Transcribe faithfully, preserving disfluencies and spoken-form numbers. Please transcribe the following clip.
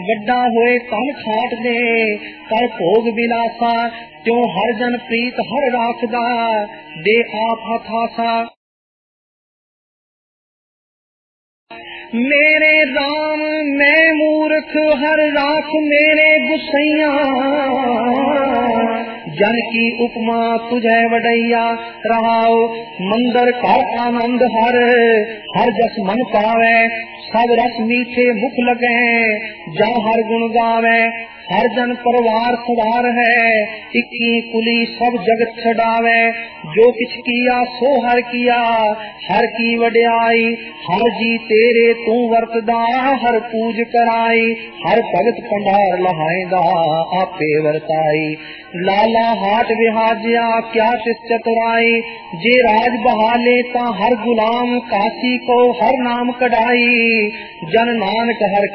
ਵੱਡਾ ਹੋਏ ਤਨ ਖਾਟ ਦੇ ਕਰ ਭੋਗ ਬਿਲਾਸਾ, ਤਿਉ ਹਰ ਜਨ ਪ੍ਰੀਤ ਹਰ ਰਾਖਦਾ ਦੇ ਆਪ ਹਥਾਸਾ। ਮੇਰੇ ਰਾਮ ਮੈਂ ਮੂਰਖ ਹਰ ਰਾਖ ਮੇਰੇ ਗੁਸਈਆ, जन की उपमा तुझे वडैया। रहाओ मंदर कर आनंद हर हर जस मन पावे, सब रस मीठे मुख लगे जा हर गुण गावे। हर जन परिवार सवार है इक्की कुली सब जगत छड़ावे, जो किछ किया सो हर किया हर की वड्याई। हर जी तेरे तू वरतदा हर पूज कराई, हर भगत भंडार लहाएगा आपे वरताई। लाला हाट विहाजिया क्या तिस चतुराई, जे राज बहाले ता हर गुलाम काशी को हर नाम कढ़ाई। जन नानक हर